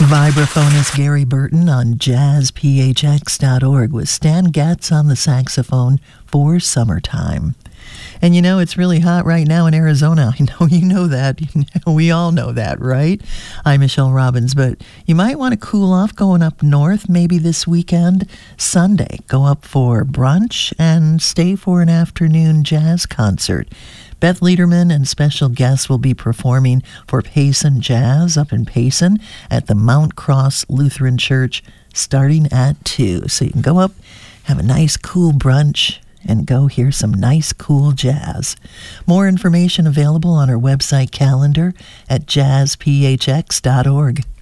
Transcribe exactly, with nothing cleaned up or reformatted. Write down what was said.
Vibraphonist Gary Burton on jazz p h x dot org with Stan Getz on the saxophone for Summertime. And you know, it's really hot right now in Arizona. I know you know that. We all know that, right? I'm Michelle Robbins, but you might want to cool off going up north maybe this weekend. Sunday, go up for brunch and stay for an afternoon jazz concert. Beth Lederman and special guests will be performing for Payson Jazz up in Payson at the Mount Cross Lutheran Church starting at two. So you can go up, have a nice cool brunch, and go hear some nice cool jazz. More information available on our website calendar at jazz p h x dot org.